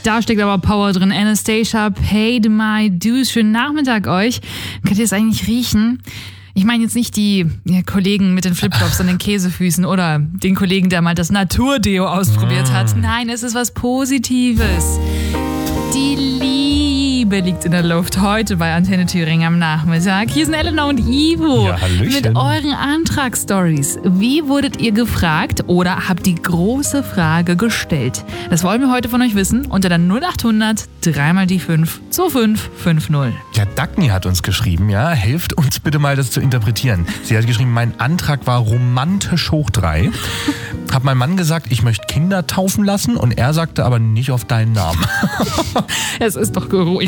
Da steckt aber Power drin. Anastacia, Paid My Dues. Schönen Nachmittag euch. Könnt ihr es eigentlich riechen? Ich meine jetzt nicht die Kollegen mit den Flipflops und den Käsefüßen oder den Kollegen, der mal das Naturdeo ausprobiert hat. Nein, es ist was Positives. Die Liebe liegt in der Luft heute bei Antenne Thüringen am Nachmittag. Hier sind Elena und Ivo mit euren Antragsstories. Wie wurdet ihr gefragt oder habt die große Frage gestellt? Das wollen wir heute von euch wissen unter der 0800 3 die 5 2550. Ja, Dagny hat uns geschrieben, ja, helft uns bitte mal, das zu interpretieren. Sie hat geschrieben, mein Antrag war romantisch hoch 3. Hab meinem Mann gesagt, ich möchte Kinder taufen lassen und er sagte aber nicht auf deinen Namen. Es ist doch